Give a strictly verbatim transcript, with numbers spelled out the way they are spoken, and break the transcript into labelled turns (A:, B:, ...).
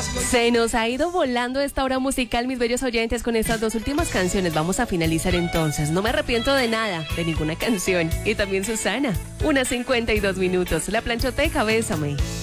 A: Se nos ha ido volando esta hora musical, mis bellos oyentes, con estas dos últimas canciones. Vamos a finalizar entonces. No me arrepiento de nada, de ninguna canción. Y también Susana. Unas cincuenta y dos minutos. La planchoteca, bésame.